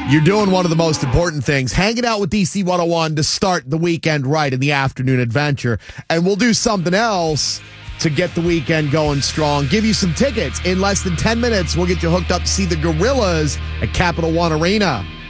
You're doing one of the most important things, hanging out with DC 101 to start the weekend right in the afternoon adventure. And we'll do something else to get the weekend going strong. Give you some tickets. In less than 10 minutes, we'll get you hooked up to see the Gorillas at Capital One Arena.